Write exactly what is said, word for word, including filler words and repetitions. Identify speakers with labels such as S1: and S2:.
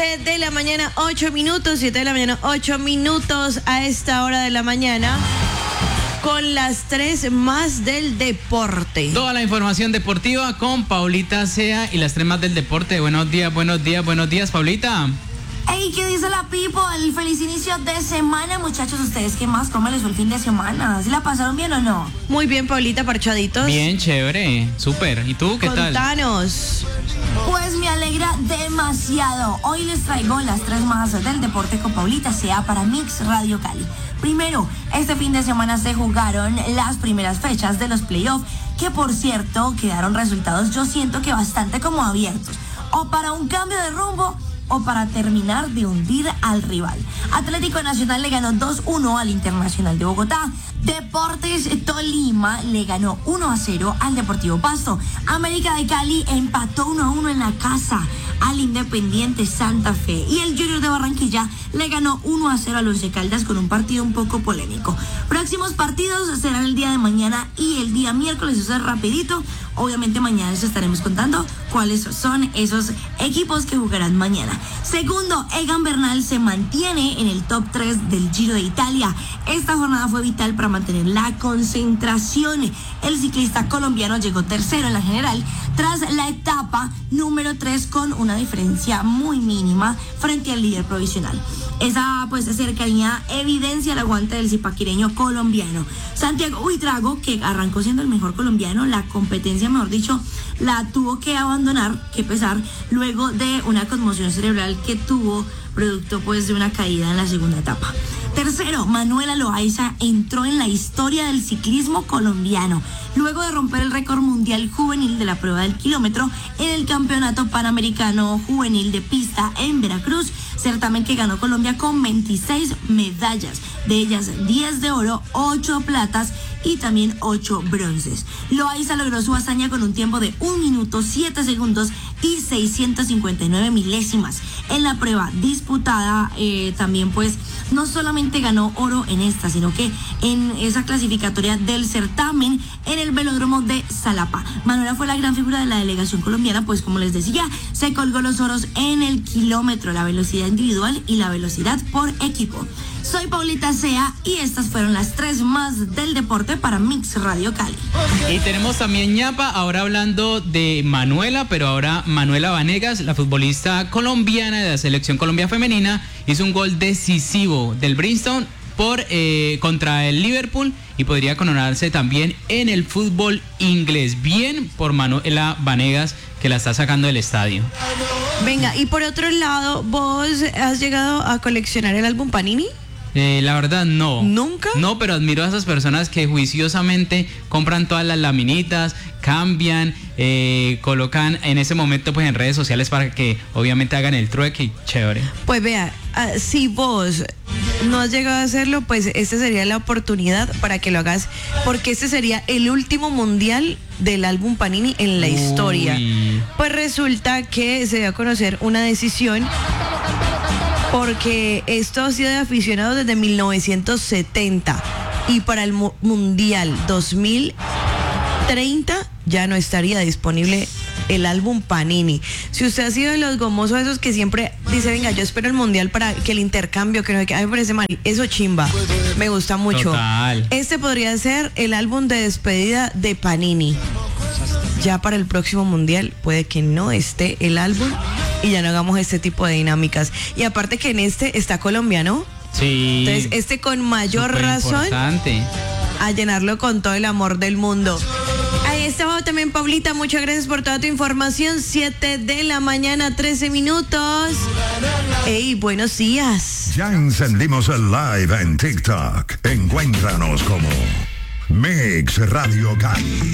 S1: siete de la mañana, ocho minutos, siete de la mañana, ocho minutos a esta hora de la mañana. Con las tres más del deporte.
S2: Toda la información deportiva con Paulita Sea y las tres más del deporte. Buenos días, buenos días, buenos días, Paulita.
S3: Hey, ¿qué dice la people? Feliz inicio de semana, muchachos. ¿Ustedes qué más? ¿Cómo les fue el fin de semana? ¿Sí la pasaron bien o no?
S1: Muy bien, Paulita, parchaditos.
S2: Bien, chévere, súper. ¿Y tú qué tal?
S1: Contanos.
S3: Pues me alegra demasiado. Hoy les traigo las tres más del deporte con Paulita Sea para Mix Radio Cali. Primero, este fin de semana se jugaron las primeras fechas de los playoffs, que por cierto quedaron resultados, yo siento que bastante como abiertos, o para un cambio de rumbo o para terminar de hundir al rival. Atlético Nacional le ganó dos uno al Internacional de Bogotá. Deportes Tolima le ganó uno a cero al Deportivo Pasto. América de Cali empató uno a uno en la casa al Independiente Santa Fe. Y el Junior de Barranquilla le ganó uno a cero a los Once Caldas con un partido un poco polémico. Próximos partidos serán el día de mañana y el día miércoles, eso es rapidito. Obviamente mañana les estaremos contando cuáles son esos equipos que jugarán mañana. Segundo, Egan Bernal se mantiene en el top tres del Giro de Italia. Esta jornada fue vital para mantener la concentración. El ciclista colombiano llegó tercero en la general tras la etapa número tres con una diferencia muy mínima frente al líder provisional. Esa pues cercanía evidencia el aguante del zipaquireño colombiano. Santiago Buitrago, que arrancó siendo el mejor colombiano, la competencia, mejor dicho, la tuvo que abandonar, que pesar, luego de una conmoción cerebral que tuvo producto pues de una caída en la segunda etapa. Tercero, Manuela Loaiza entró en la historia del ciclismo colombiano luego de romper el récord mundial juvenil de la prueba del kilómetro en el Campeonato Panamericano Juvenil de Pista en Veracruz, certamen que ganó Colombia con veintiséis medallas, de ellas diez de oro, ocho platas y también ocho bronces. Loaiza logró su hazaña con un tiempo de un minuto siete segundos y seiscientos cincuenta y nueve milésimas. En la prueba disputada eh, también pues no solamente ganó oro en esta, sino que en esa clasificatoria del certamen en el velódromo de Salapa. Manuela fue la gran figura de la delegación colombiana, pues como les decía, se colgó los oros en el kilómetro, la velocidad individual y la velocidad por equipo. Soy Paulita Sea y estas fueron las tres más del deporte para Mix Radio Cali.
S2: Y tenemos también ñapa, ahora hablando de Manuela, pero ahora Manuela Vanegas, la futbolista colombiana de la selección Colombia femenina, hizo un gol decisivo del Bristol por eh, contra el Liverpool y podría coronarse también en el fútbol inglés. Bien por Manuela Vanegas, que la está sacando del estadio.
S1: Venga, y por otro lado, ¿vos has llegado a coleccionar el álbum Panini?
S2: Eh, la verdad no.
S1: ¿Nunca?
S2: No, pero admiro a esas personas que juiciosamente compran todas las laminitas, cambian, eh, colocan en ese momento pues en redes sociales para que obviamente hagan el trueque y chévere.
S1: Pues vea, uh, si vos no has llegado a hacerlo, pues esta sería la oportunidad para que lo hagas, porque este sería el último mundial del álbum Panini en la
S2: Uy.
S1: historia. Pues resulta que se dio a conocer una decisión, porque esto ha sido de aficionados desde mil novecientos setenta y para el mu- Mundial dos mil treinta ya no estaría disponible el álbum Panini. Si usted ha sido de los gomosos esos que siempre dice, venga, yo espero el Mundial para que el intercambio, que no, que a mí me parece mal, eso chimba, me gusta mucho.
S2: Total.
S1: Este podría ser el álbum de despedida de Panini. Ya para el próximo Mundial puede que no esté el álbum y ya no hagamos este tipo de dinámicas. Y aparte que en este está colombiano.
S2: Sí.
S1: Entonces este con mayor razón
S2: importante.
S1: a llenarlo con todo el amor del mundo. Ahí estaba también Paulita, muchas gracias por toda tu información. siete de la mañana, trece minutos. Hey, buenos días.
S4: Ya encendimos el live en TikTok. Encuéntranos como Mix Radio Cali.